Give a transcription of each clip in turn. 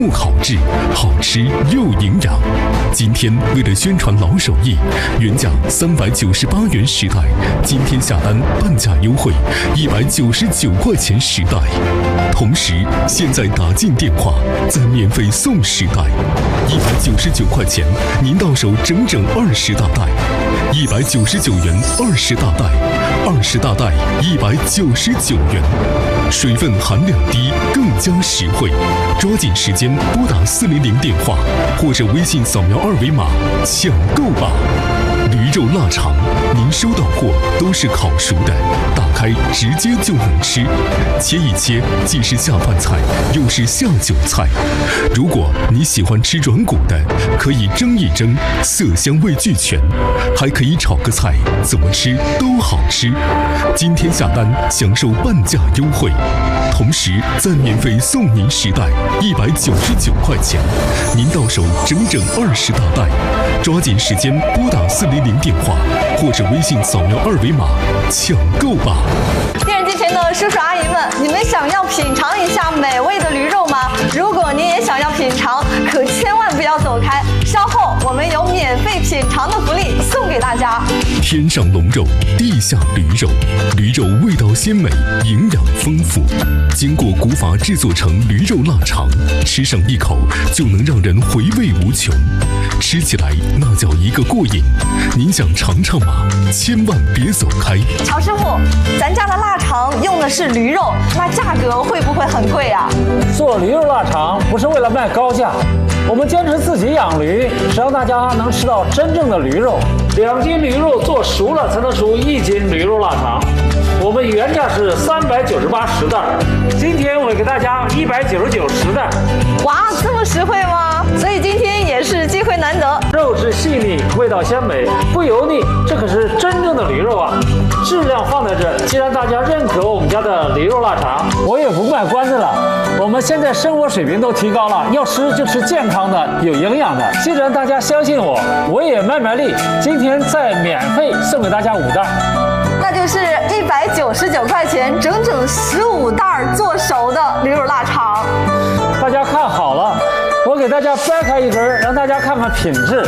不烤制，好吃又营养。今天为了宣传老手艺，原价398元10袋，今天下单半价优惠，199块钱10袋。同时，现在打进电话，再免费送10袋，199块钱，您到手整整20大袋，199元20大袋，20大袋199元。水分含量低，更加实惠。抓紧时间拨打400电话，或者微信扫描2维码抢购吧！驴肉腊肠，您收到货都是烤熟的，打开直接就能吃，切一切既是下饭菜，又是下酒菜。如果你喜欢吃软骨的，可以蒸一蒸，色香味俱全，还可以炒个菜，怎么吃都好吃。今天下单享受半价优惠，同时再免费送您10袋，199块钱，您到手整整20大袋。抓紧时间拨打400电话，或者微信扫描2维码抢购吧！ 电视机前的叔叔阿姨们，你们想要品尝一下美味的驴肉吗？如果您也想要品尝，可千万不要走开，稍后我们有免费品尝的福利送给大家。 天上龙肉，地下驴肉，驴肉味道鲜美，营养丰富，经过古法制作成驴肉腊肠，吃上一口就能让人回味无穷，吃起来那叫一个过瘾。您想尝尝吗？千万别走开。 乔师傅，咱家的腊肠用的是驴肉，那价格会不会很贵啊？ 做驴肉腊肠不是为了卖高价，我们坚持自己养驴，是让大家能吃到真正的驴肉。2斤驴肉做熟了才能出1斤驴肉腊肠。我们原价是39810袋，今天我给大家199 10袋。 哇，这么实惠吗？所以今天也是机会难得。 肉质细腻，味道鲜美，不油腻，这可是真正的驴肉啊！质量放在这，既然大家认可我们家的驴肉腊肠，我也不卖关子了。我们现在生活水平都提高了，要吃就吃健康的、有营养的。既然大家相信我，我也卖力，今天再免费送给大家5袋。 那就是199块钱，整整15袋做熟的驴肉腊肠。 大家看好了，我给大家掰开一根，让大家看看品质。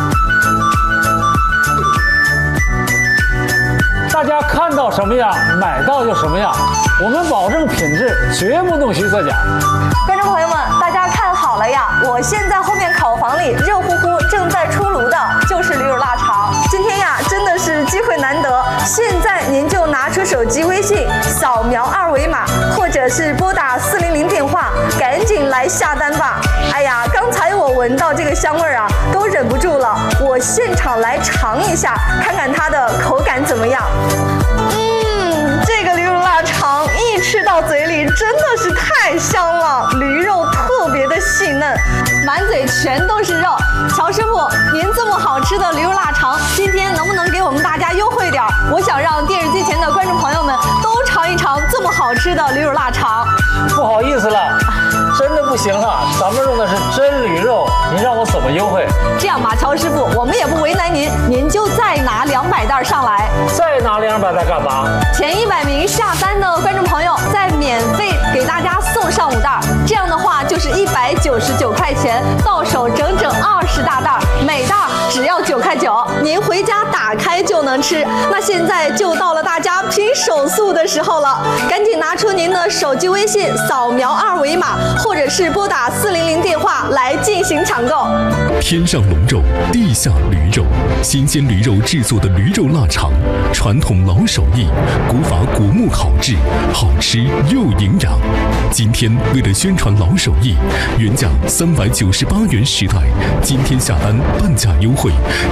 大家看到什么样，买到就什么样。我们保证品质，绝不弄虚作假。 观众朋友们，大家看好了呀！我现在后面烤房里热乎乎正在出炉的就是驴肉腊肠。今天呀，真的是机会难得，现在您就拿出手机微信扫描2维码，或者是拨打400电话，赶紧来下单吧！哎呀，刚才我闻到这个香味啊，都忍不住了，我现场来尝一下，看看它的口感怎么样。这个驴肉腊肠一吃到嘴里真的是太香了，驴肉特别的细嫩，满嘴全都是肉。乔师傅，您这么好吃的驴肉腊肠，今天能不能给我们大家优惠点？我想让电视机前的观众朋友们都尝一尝这么好吃的驴肉腊肠。 不好意思了，真的不行了，咱们用的是真驴肉，您让我怎么优惠？ 这样吧，乔师傅，我们也不为难您，您就再拿200袋上来。 再拿200袋干嘛？ 前100名下单的观众朋友再免费给大家送上5袋，这样的话就是199块钱，到手整整20大袋，每袋只要9块9，您回家打开就能吃。那现在就到了大家拼手速的时候了，赶紧拿出您的手机微信扫描2维码，或者是拨打400电话来进行抢购。 天上龙肉，地下驴肉，新鲜驴肉制作的驴肉腊肠，传统老手艺，古法果木烤制，好吃又营养。今天为了宣传老手艺，原价398元10袋，今天下单半价优惠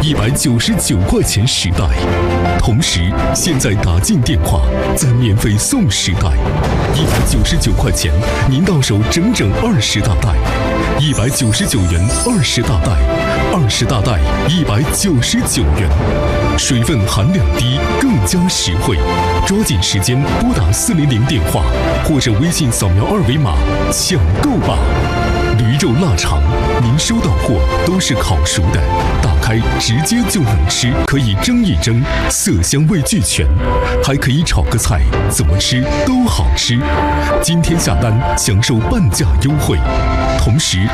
，199块钱10袋。同时，现在打进电话，再免费送10袋，199块钱，您到手整整20大袋，199元20大袋，20大袋199元。水分含量低，更加实惠。抓紧时间拨打400电话，或者微信扫描2维码抢购吧！ 驴肉腊肠，您收到货都是烤熟的，打开直接就能吃，可以蒸一蒸，色香味俱全，还可以炒个菜，怎么吃都好吃。今天下单享受半价优惠，同时